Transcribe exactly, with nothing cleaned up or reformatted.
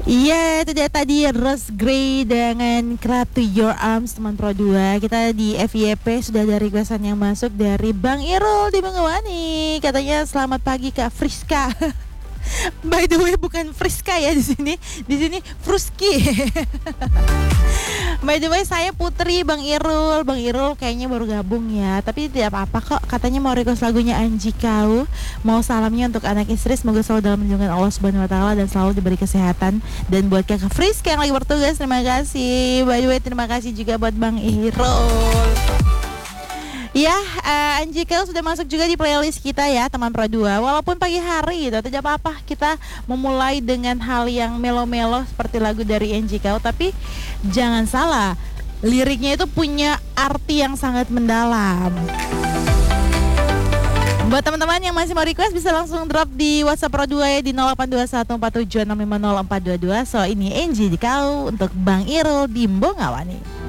Iya, itu dia tadi Rose Gray dengan Clap to Your Arms teman Pro dua. Kita di F Y P sudah ada requestan yang masuk dari Bang Irul di Bangawani. Katanya selamat pagi Kak Friska. By the way bukan Friska ya di sini. Di sini Fruski. By the way saya Putri Bang Irul. Bang Irul kayaknya baru gabung ya, tapi tidak apa-apa kok. Katanya mau request lagunya Anji Kau. Mau salamnya untuk anak istri, semoga selalu dalam lindungan Allah Subhanahu wa taala dan selalu diberi kesehatan. Dan buat Kakak Friska yang lagi bertugas, terima kasih. By the way terima kasih juga buat Bang Irul. Ya, uh, Anji Kau sudah masuk juga di playlist kita ya teman Pro dua. Walaupun pagi hari gitu, tidak apa-apa kita memulai dengan hal yang melo-melo seperti lagu dari Anji Kau. Tapi jangan salah, liriknya itu punya arti yang sangat mendalam. Buat teman-teman yang masih mau request bisa langsung drop di WhatsApp Pro dua ya di nol delapan dua satu empat tujuh enam lima nol empat dua dua. So ini Anji Kau untuk Bang Irul di Bangawani.